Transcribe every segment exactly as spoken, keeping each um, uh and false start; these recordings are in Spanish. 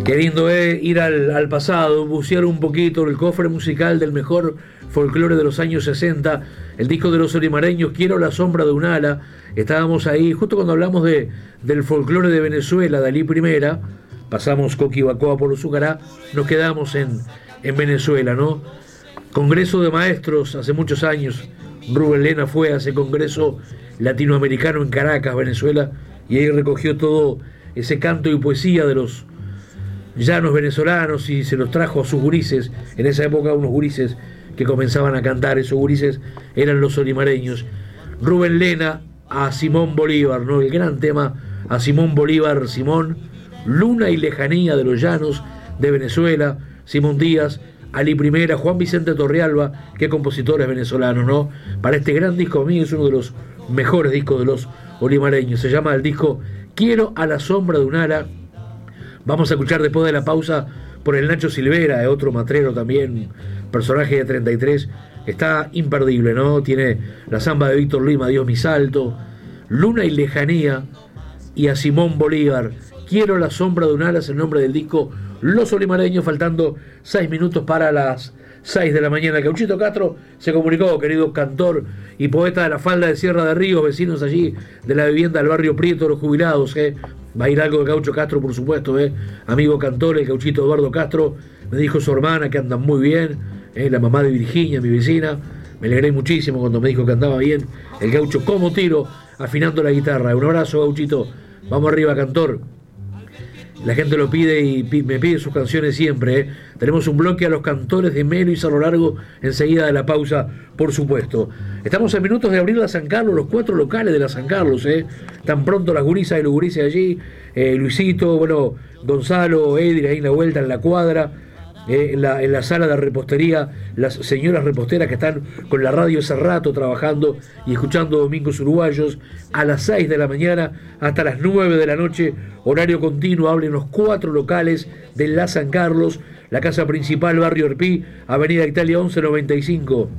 Qué lindo es ir al, al pasado, bucear un poquito el cofre musical del mejor folclore de los años sesenta, el disco de los olimareños, Quiero la sombra de un ala. Estábamos ahí, justo cuando hablamos de, del folclore de Venezuela, Dalí Primera, pasamos Coquibacoa por Usucará, nos quedamos en, en Venezuela, ¿no? Congreso de Maestros, hace muchos años, Rubén Lena fue a ese congreso latinoamericano en Caracas, Venezuela, y ahí recogió todo ese canto y poesía de los llanos venezolanos y se los trajo a sus gurises. En esa época unos gurises que comenzaban a cantar, esos gurises eran los olimareños. Rubén Lena a Simón Bolívar, ¿no? El gran tema a Simón Bolívar, Simón, Luna y lejanía de los llanos de Venezuela, Simón Díaz, Ali Primera, Juan Vicente Torrealba, qué compositores venezolanos, ¿no? Para este gran disco, a mí es uno de los mejores discos de los olimareños, se llama el disco Quiero a la sombra de un ala. Vamos a escuchar después de la pausa por el Nacho Silvera, otro matrero también, personaje de treinta y tres, está imperdible, ¿no? Tiene la samba de Víctor Lima, Dios mi salto, Luna y lejanía, y a Simón Bolívar, Quiero la sombra de un ala, es el nombre del disco Los Olimareños, faltando seis minutos para las seis de la mañana. Gauchito Castro se comunicó, querido cantor y poeta de la falda de Sierra de Ríos, vecinos allí de la vivienda del barrio Prieto, los jubilados, ¿eh? Va a ir algo de Gaucho Castro, por supuesto, ¿eh? Amigo cantor, el gauchito Eduardo Castro, me dijo su hermana que andan muy bien, ¿eh? La mamá de Virginia, mi vecina, me alegré muchísimo cuando me dijo que andaba bien, el gaucho como tiro, afinando la guitarra. Un abrazo, gauchito, vamos arriba, cantor. La gente lo pide y me pide sus canciones siempre, ¿eh? Tenemos un bloque a los cantores de Melo y Cerro Largo enseguida de la pausa, por supuesto. Estamos a minutos de abrir la San Carlos, los cuatro locales de la San Carlos, ¿eh? Tan pronto las gurisas y los gurises allí, eh, Luisito, bueno, Gonzalo, Edri ahí en la vuelta en la cuadra, eh, en, la, en la sala de repostería, las señoras reposteras que están con la radio hace rato trabajando y escuchando Domingos Uruguayos a las seis de la mañana hasta las nueve de la noche, horario continuo. Abren los cuatro locales de la San Carlos, la casa principal, barrio Erpí, avenida Italia once noventa y cinco.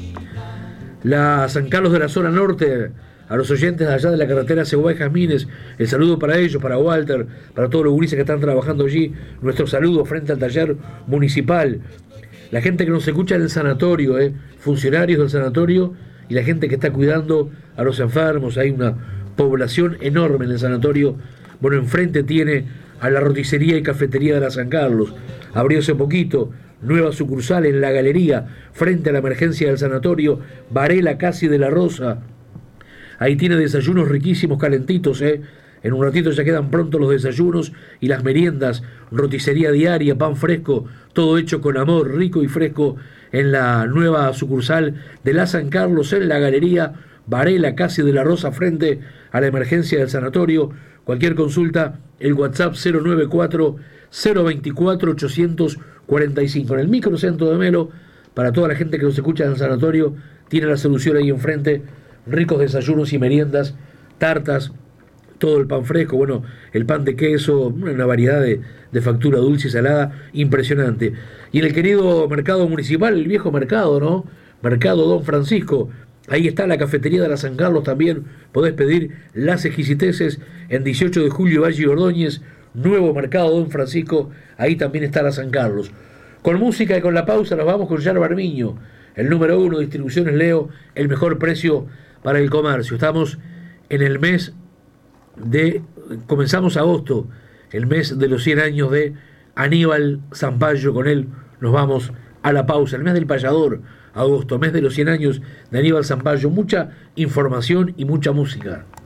La San Carlos de la zona norte, a los oyentes de allá de la carretera Cegüey Jazmines, el saludo para ellos, para Walter, para todos los gurises que están trabajando allí, nuestro saludo frente al taller municipal, la gente que nos escucha en el sanatorio, eh, funcionarios del sanatorio y la gente que está cuidando a los enfermos. Hay una población enorme en el sanatorio. Bueno, enfrente tiene a la roticería y cafetería de la San Carlos, abrió hace poquito, nueva sucursal en la galería, frente a la emergencia del sanatorio, Varela Casi de la Rosa. Ahí tiene desayunos riquísimos, calentitos, ¿eh? En un ratito ya quedan pronto los desayunos y las meriendas, roticería diaria, pan fresco, todo hecho con amor, rico y fresco, en la nueva sucursal de la San Carlos, en la galería Varela Casi de la Rosa, frente a la emergencia del sanatorio. Cualquier consulta, el WhatsApp cero nueve cuatro, cero veinticuatro, ochocientos cuarenta y cinco. En el microcentro de Melo, para toda la gente que nos escucha en el sanatorio, tiene la solución ahí enfrente. Ricos desayunos y meriendas, tartas, todo el pan fresco, bueno, el pan de queso, una variedad de, de factura dulce y salada impresionante. Y en el querido mercado municipal, el viejo mercado, ¿no? Mercado Don Francisco, ahí está la cafetería de la San Carlos también, podés pedir las exquisiteces en dieciocho de julio, Valle y Ordóñez, nuevo mercado Don Francisco, ahí también está la San Carlos. Con música y con la pausa nos vamos con Yar Barmiño, el número uno, Distribuciones Leo, el mejor precio para el comercio. Estamos en el mes de, comenzamos agosto, el mes de los cien años de Aníbal Zampayo. Con él nos vamos a la pausa, el mes del payador, agosto, mes de los cien años de Aníbal Zampayo. Mucha información y mucha música.